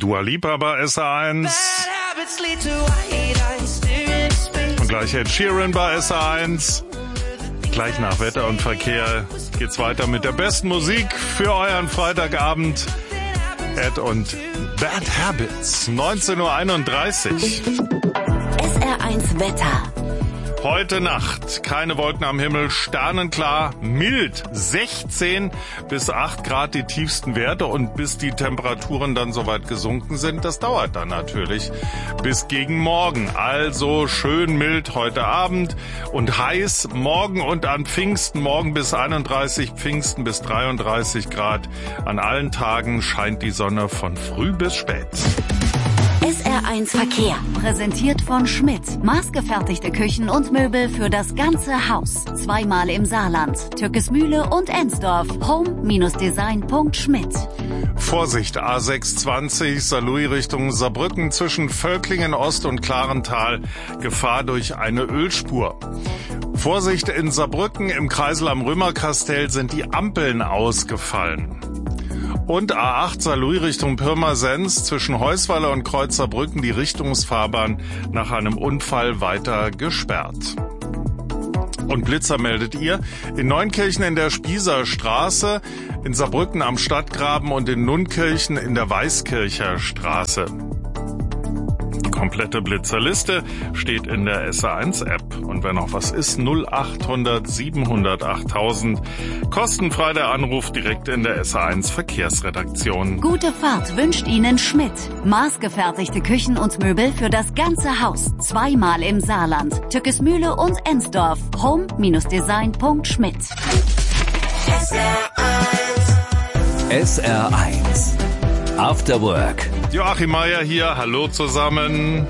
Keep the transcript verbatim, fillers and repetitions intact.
Dua Lipa bei S R eins. Und gleich Ed Sheeran bei S R eins. Gleich nach Wetter und Verkehr geht's weiter mit der besten Musik für euren Freitagabend. Ed und Bad Habits, neunzehn Uhr einunddreißig. S R eins Wetter. Heute Nacht keine Wolken am Himmel, sternenklar, mild, sechzehn bis acht Grad die tiefsten Werte, und bis die Temperaturen dann soweit gesunken sind, das dauert dann natürlich bis gegen morgen. Also schön mild heute Abend und heiß morgen und an Pfingsten, morgen bis einunddreißig, Pfingsten bis dreiunddreißig Grad. An allen Tagen scheint die Sonne von früh bis spät. S R eins Verkehr, präsentiert von Schmidt. Maßgefertigte Küchen und Möbel für das ganze Haus. Zweimal im Saarland, Türkesmühle und Ensdorf. home Design Punkt schmidt. Vorsicht, A sechshundertzwanzig, Saarlouis Richtung Saarbrücken zwischen Völklingen Ost und Klarental. Gefahr durch eine Ölspur. Vorsicht in Saarbrücken, im Kreisel am Römerkastell sind die Ampeln ausgefallen. Und A acht Saarlouis Richtung Pirmasens zwischen Heusweiler und Kreuz Saarbrücken die Richtungsfahrbahn nach einem Unfall weiter gesperrt. Und Blitzer meldet ihr, in Neunkirchen in der Spießer Straße, in Saarbrücken am Stadtgraben und in Nunnkirchen in der Weißkircher Straße. Die komplette Blitzerliste steht in der S R eins App. Und wenn noch was ist, null acht hundert siebenhundert achttausend. Kostenfrei der Anruf direkt in der S R eins Verkehrsredaktion. Gute Fahrt wünscht Ihnen Schmidt. Maßgefertigte Küchen und Möbel für das ganze Haus. Zweimal im Saarland, Türkesmühle und Ensdorf. home Design Punkt schmidt. S R eins. S R eins. After Work. Joachim Meier hier, hallo zusammen.